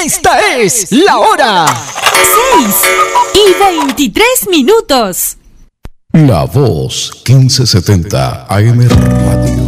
Esta es la hora. 6:23. La Voz 1570 AM Radio.